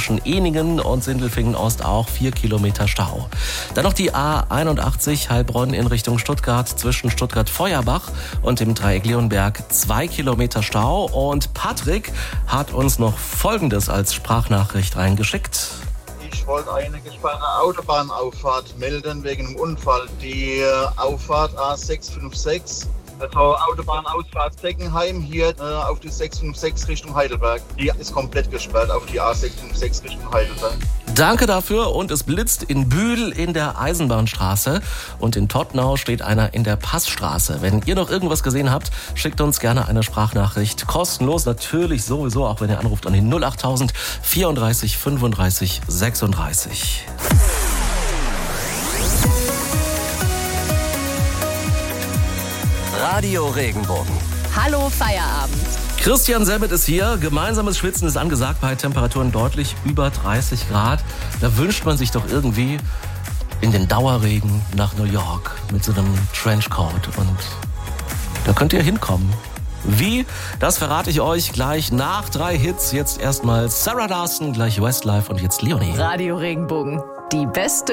zwischen Ehningen und Sindelfingen Ost auch 4 Kilometer Stau. Dann noch die A81 Heilbronn in Richtung Stuttgart zwischen Stuttgart-Feuerbach und dem Dreieck Leonberg 2 Kilometer Stau. Und Patrick hat uns noch Folgendes als Sprachnachricht reingeschickt. Ich wollte eine gesperrte Autobahnauffahrt melden wegen einem Unfall. Die Auffahrt A656, also Autobahnausfahrt Seckenheim, hier auf die 656 Richtung Heidelberg. Die ist komplett gesperrt auf die A656 Richtung Heidelberg. Danke dafür. Und es blitzt in Bühl in der Eisenbahnstraße und in Todtnau steht einer in der Passstraße. Wenn ihr noch irgendwas gesehen habt, schickt uns gerne eine Sprachnachricht. Kostenlos natürlich sowieso, auch wenn ihr anruft an den 08000 34 35 36. Radio Regenbogen. Hallo Feierabend. Christian Sebet ist hier. Gemeinsames Schwitzen ist angesagt bei Temperaturen deutlich über 30 Grad. Da wünscht man sich doch irgendwie in den Dauerregen nach New York mit so einem Trenchcoat. Und da könnt ihr hinkommen. Wie? Das verrate ich euch gleich nach 3 Hits. Jetzt erstmal Sarah Larson, gleich Westlife und jetzt Leonie. Radio Regenbogen. Die beste